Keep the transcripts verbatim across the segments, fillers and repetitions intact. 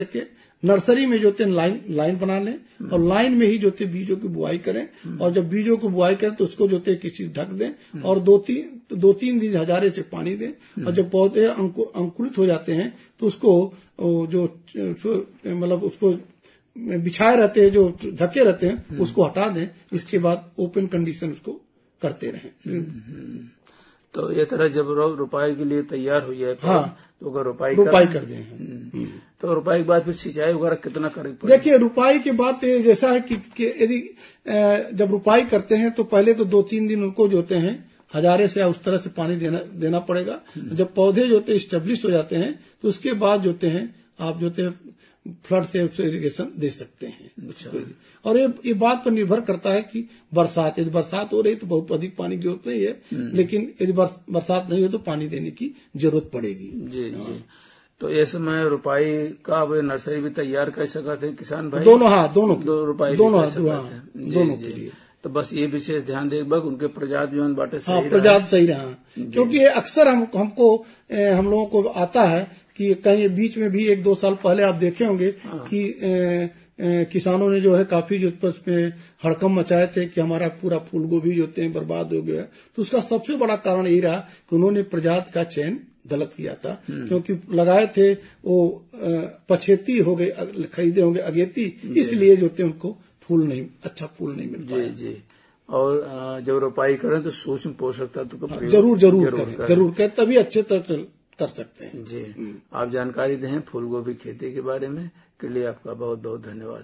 के नर्सरी में जोते लाइन लाइन बना लें और लाइन में ही जोते बीजों की बुआई करें और जब बीजों की बुआई करें तो उसको जोते किसी ढक दें और दो तीन दो तीन दिन हजारे से पानी दें और जब पौधे अंकु, अंकुरित हो जाते हैं तो उसको जो मतलब उसको बिछाए रहते हैं जो ढके रहते हैं उसको हटा दें। इसके बाद ओपन कंडीशन उसको करते रहें। तो ये तरह जब रोपाई के लिए तैयार हुई है हाँ तो अगर रोपाई रोपाई कर दें तो रोपाई के बाद फिर सिंचाई वगैरह कितना करें? देखिए रुपाई के बाद जैसा है कि, कि यदि जब रुपाई करते हैं तो पहले तो दो तीन दिन उनको जोते हैं हजारे से उस तरह से पानी देना देना पड़ेगा। जब पौधे जोते स्टेब्लिश हो जाते हैं तो उसके बाद जोते हैं आप जोते फ्लड से उससे इरिगेशन दे सकते हैं। अच्छा। और ये ये बात पर निर्भर करता है कि बरसात यदि बरसात हो रही तो बहुत अधिक पानी की जरूरत नहीं है, लेकिन यदि बरसात नहीं हो तो पानी देने की जरूरत पड़ेगी। जी जी। तो ये समय रुपाई का अब नर्सरी भी तैयार कर सकते हैं किसान भाई? दोनों हाँ दोनों दो रुपाई दोनों दोनों के लिए। तो बस ये विशेष ध्यान दे उनके प्रजात जो बाटे सही हाँ प्रजात सही रहा, क्योंकि अक्सर हम हमको हम लोगों को आता है कि कहीं बीच में भी एक दो साल पहले आप देखे होंगे कि ए, ए, किसानों ने जो है काफी जो उसमें हड़कम मचाए थे कि हमारा पूरा फूल गोभी जो होते हैं बर्बाद हो गया। तो उसका सबसे बड़ा कारण यही रहा कि उन्होंने प्रजात का चयन गलत किया था, क्योंकि लगाए थे वो पछेती हो गए खरीदे होंगे अगेती, इसलिए जो थे उनको फूल नहीं अच्छा फूल नहीं मिल पाया। जी जी। और जब रोपाई करें तो सूक्ष्म पोषक तत्व का जरूर जरूर जरूर करें जरूर करें तभी अच्छे तरह कर सकते हैं। जी आप जानकारी दें फूल गोभी खेती के बारे में के लिए आपका बहुत बहुत धन्यवाद।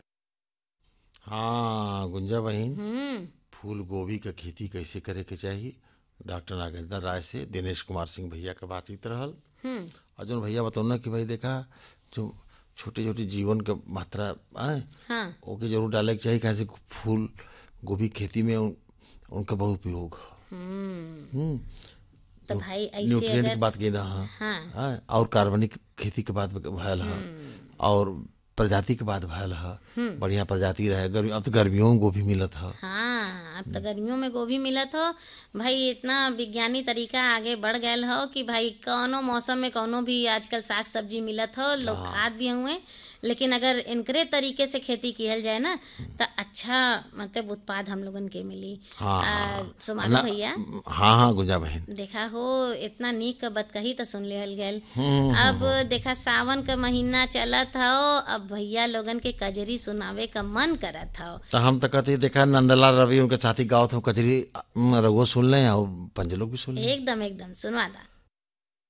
हाँ गुंजा बहन, फूल गोभी का खेती कैसे करे के चाहिए डॉक्टर नागेंद्र राय से दिनेश कुमार सिंह भैया का बातचीत रहल। और जो भैया बताओ कि भाई देखा जो छोटे छोटे जीवन का मात्रा आए हाँ। ओके जरूर डाले के चाहिए, कैसे फूल गोभी खेती में उन, उनका बहुत उपयोग हम्म तो भाई ऐसे न्यूट्रिएंट अगर की बात की ना हाँ, हाँ और कार्बनिक खेती के बात भयल है और प्रजाति के बाद भयल है बढ़िया प्रजाति रहे। गर्मी अब तो गर्मियों में गोभी मिलत है। हाँ अब तो गर्मियों में गोभी मिलत हो भाई, इतना विज्ञानी तरीका आगे बढ़ गया हो कि भाई कौनो मौसम में कौनो भी आजकल साग सब्जी मिलत हो, लोग खाद भी हुए। लेकिन अगर इनकरे तरीके से खेती किया जाए ना तो अच्छा मतलब उत्पाद हम लोगन के मिली। हाँ सुमानो भैया हाँ हाँ गुंजा बहन देखा हो इतना नीक का बात कही तो सुन लेहल गैल। अब देखा सावन का महीना चलत हो, अब भैया लोगन के कजरी सुनावे का मन करत हो तो हम तो कहते देखा नंदलाल रवि उनके साथी गाँव थे कजरी रघुओ सुन लें और पंजलोग भी सुन लें। एकदम एकदम सुनवा दा।